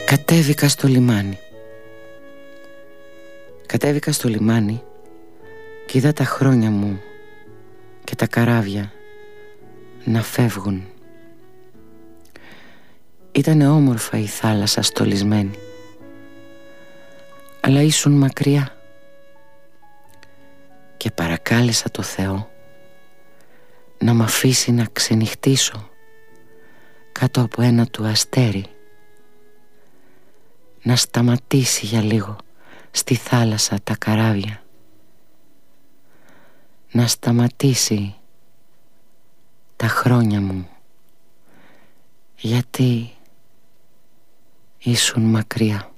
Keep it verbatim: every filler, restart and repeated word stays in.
Κατέβηκα στο λιμάνι. Κατέβηκα στο λιμάνι και είδα τα χρόνια μου και τα καράβια να φεύγουν. Ήτανε όμορφα η θάλασσα στολισμένη, αλλά ήσουν μακριά. Και παρακάλεσα το Θεό να μ' αφήσει να ξενυχτήσω κάτω από ένα του αστέρι, να σταματήσει για λίγο στη θάλασσα τα καράβια, να σταματήσει τα χρόνια μου, γιατί ήσουν μακριά.